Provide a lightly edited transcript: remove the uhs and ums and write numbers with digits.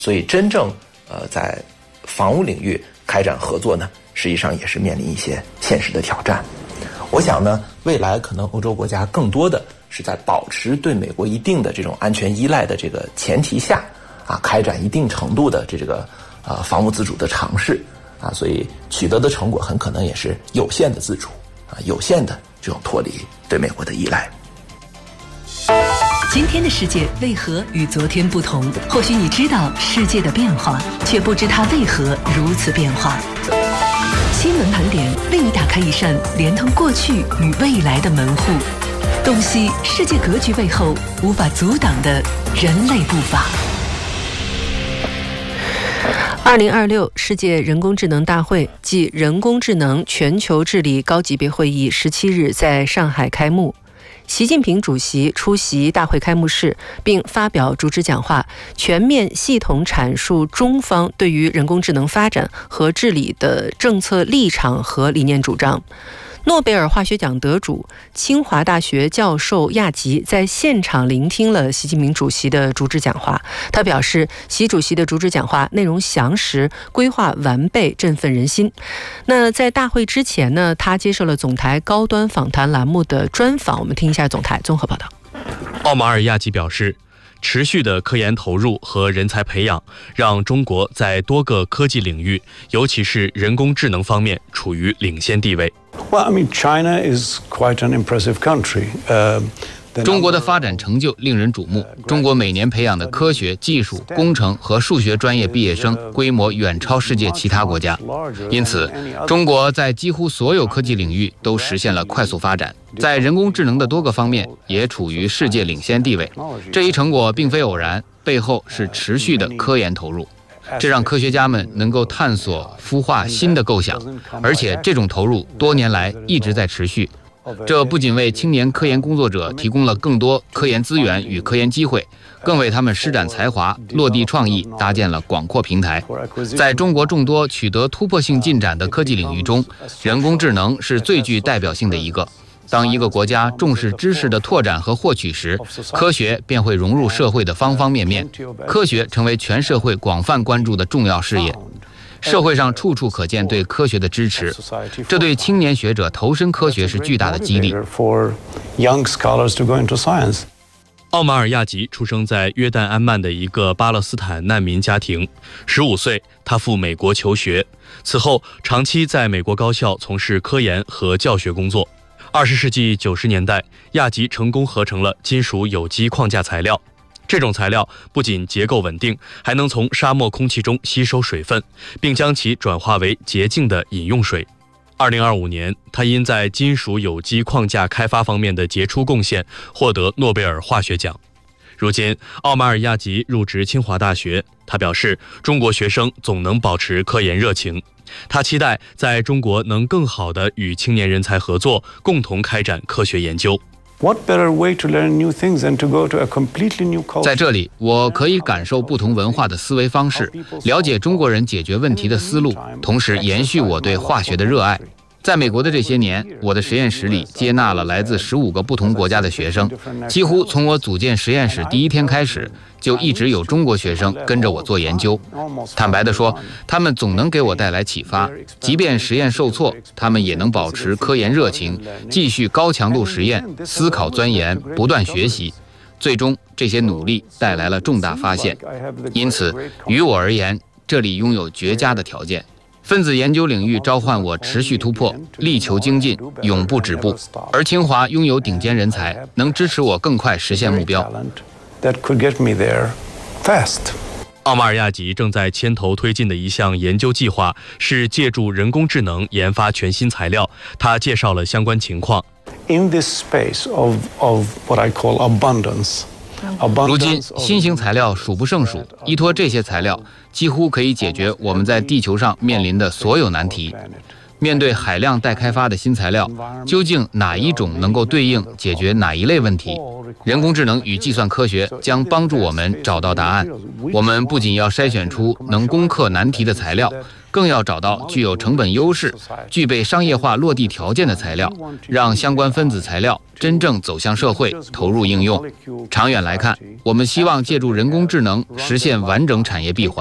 所以真正在防务领域开展合作呢，实际上也是面临一些现实的挑战。我想呢，未来可能欧洲国家更多的是在保持对美国一定的这种安全依赖的这个前提下开展一定程度的这个防务自主的尝试所以取得的成果很可能也是有限的自主有限的这种脱离对美国的依赖。 今天的世界为何与昨天不同？或许你知道世界的变化，却不知它为何如此变化。新闻盘点为你打开一扇连通过去与未来的门户，洞悉世界格局背后无法阻挡的人类步伐。2026世界人工智能大会暨人工智能全球治理高级别会议17日在上海开幕。习近平主席出席大会开幕式，并发表主旨讲话，全面系统阐述中方对于人工智能发展和治理的政策立场和理念主张。诺贝尔化学奖得主、清华大学教授亚吉在现场聆听了习近平主席的主旨讲话。他表示，习主席的主旨讲话内容详实，规划完备，振奋人心。那在大会之前呢，他接受了总台高端访谈栏目的专访，我们听一下总台综合报道。 奥马尔亚吉表示，持续的科研投入和人才培养，让中国在多个科技领域，尤其是人工智能方面，处于领先地位。 China is quite an impressive country. 中国的发展成就令人瞩目。中国每年培养的科学、技术、工程和数学专业毕业生规模远超世界其他国家，因此，中国在几乎所有科技领域都实现了快速发展，在人工智能的多个方面也处于世界领先地位。这一成果并非偶然，背后是持续的科研投入。这让科学家们能够探索、孵化新的构想，而且这种投入多年来一直在持续。这不仅为青年科研工作者提供了更多科研资源与科研机会，更为他们施展才华、落地创意搭建了广阔平台。在中国众多取得突破性进展的科技领域中，人工智能是最具代表性的一个。当一个国家重视知识的拓展和获取时，科学便会融入社会的方方面面，科学成为全社会广泛关注的重要事业。社会上处处可见对科学的支持，这对青年学者投身科学是巨大的激励。 奥马尔亚吉出生在约旦安曼的一个巴勒斯坦难民家庭，15岁他赴美国求学，此后长期在美国高校从事科研和教学工作。20世纪90年代，亚吉成功合成了金属有机框架材料。这种材料不仅结构稳定，还能从沙漠空气中吸收水分，并将其转化为洁净的饮用水。2025年，他因在金属有机框架开发方面的杰出贡献，获得诺贝尔化学奖。如今，奥马尔亚吉入职清华大学，他表示，中国学生总能保持科研热情。他期待在中国能更好地与青年人才合作，共同开展科学研究。 在这里，我可以感受不同文化的思维方式，了解中国人解决问题的思路，同时延续我对化学的热爱。在美国的这些年，我的实验室里接纳了来自15个不同国家的学生，几乎从我组建实验室第一天开始，就一直有中国学生跟着我做研究。坦白地说，他们总能给我带来启发，即便实验受挫，他们也能保持科研热情，继续高强度实验，思考钻研，不断学习。最终，这些努力带来了重大发现。因此，于我而言，这里拥有绝佳的条件。分子研究领域召唤我持续突破，力求精进，永不止步。而清华拥有顶尖人才，能支持我更快实现目标。 奥马尔亚吉正在牵头推进的一项研究计划是借助人工智能研发全新材料。他介绍了相关情况。 如今，新型材料数不胜数，依托这些材料，几乎可以解决我们在地球上面临的所有难题。 面对海量待开发的新材料，究竟哪一种能够对应解决哪一类问题？人工智能与计算科学将帮助我们找到答案。我们不仅要筛选出能攻克难题的材料，更要找到具有成本优势、具备商业化落地条件的材料，让相关分子材料真正走向社会，投入应用。长远来看，我们希望借助人工智能实现完整产业闭环。